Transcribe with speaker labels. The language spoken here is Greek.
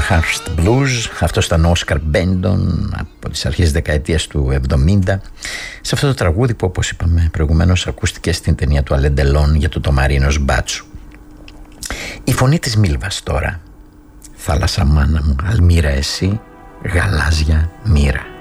Speaker 1: Amherst Blues. Αυτό ήταν ο Όσκαρ Μπέντον από τις αρχές της δεκαετίας του 70, σε αυτό το τραγούδι που, όπως είπαμε προηγουμένως, ακούστηκε στην ταινία του Αλέν Ντελόν για το Τομαρίνος Μπάτσου. Η φωνή της Μίλβας τώρα. Θάλασσα μάνα μου, αλμύρα εσύ, γαλάζια μοίρα.